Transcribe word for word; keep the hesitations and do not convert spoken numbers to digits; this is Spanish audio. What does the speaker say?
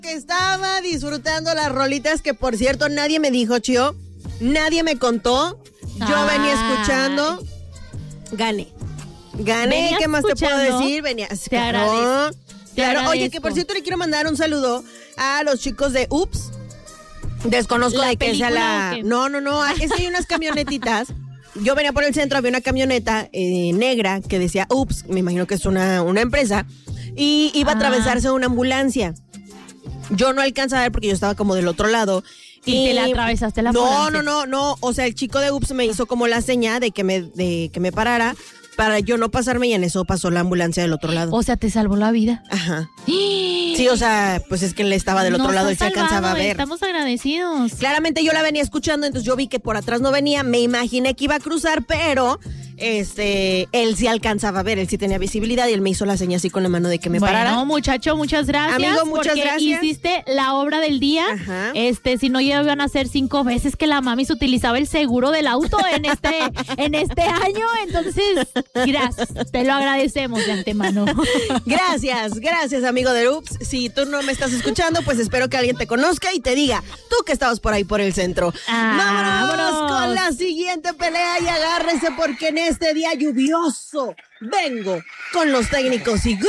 Que estaba disfrutando las rolitas que, por cierto, nadie me dijo, Chio. Nadie me contó. Yo Ay. venía escuchando. Gané. Gané. ¿Venías ¿Qué más te puedo escuchando? decir? Venía. Te Claro. agradezco. Te Claro. Oye, agradezco. que por cierto le quiero mandar un saludo a los chicos de Ups. Desconozco ¿La de que sea película la. o qué? No, no, no. Es que hay unas camionetitas. Yo venía por el centro, había una camioneta eh, negra que decía Ups. Me imagino que es una, una empresa. Y iba a Ah. atravesarse una ambulancia. Yo no alcanzaba a ver porque yo estaba como del otro lado. Y te la atravesaste la No, ambulancia. no, no, no. O sea, el chico de Ups me hizo como la seña de que me, de que me parara para yo no pasarme y en eso pasó la ambulancia del otro lado. O sea, te salvó la vida. Ajá. Sí, o sea, pues es que él estaba del otro Nos lado, él has se alcanzaba a salvado, ver. Estamos agradecidos. Claramente yo la venía escuchando, entonces yo vi que por atrás no venía, me imaginé que iba a cruzar, pero este, él sí alcanzaba a ver, él sí tenía visibilidad y él me hizo la seña así con la mano de que me bueno, parara. muchacho, muchas gracias. Amigo, muchas porque gracias. hiciste la obra del día. Ajá. Este, si no, ya iban a ser cinco veces que la mami se utilizaba el seguro del auto en este, en este año. Entonces, gracias. Te lo agradecemos de antemano. Gracias, gracias, amigo de Ups. Si tú no me estás escuchando, pues espero que alguien te conozca y te diga, tú que estabas por ahí por el centro. Ah, Vámonos vámonos. con la siguiente pelea y agárrense porque en este día lluvioso vengo con los técnicos y